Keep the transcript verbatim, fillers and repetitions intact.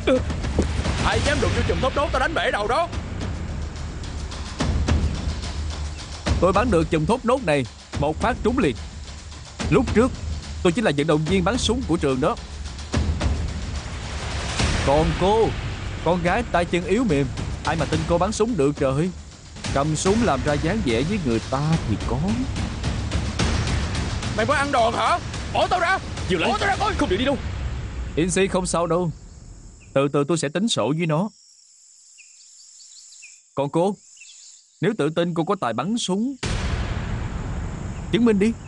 Ai dám đụng vô chùm thốt nốt tao đánh bể đầu đó. Tôi bắn được chùm thốt nốt này một phát trúng liền. Lúc trước tôi chính là vận động viên bắn súng của trường đó. Còn cô, con gái tay chân yếu mềm, ai mà tin cô bắn súng được trời. Cầm súng làm ra dáng vẻ với người ta thì có. Mày muốn ăn đòn hả? Bỏ tao ra. Dừng lại. Bỏ tao ra coi. Không được đi đâu. Insi không sao đâu. Từ từ tôi sẽ tính sổ với nó. Còn cô, nếu tự tin cô có tài bắn súng, chứng minh đi.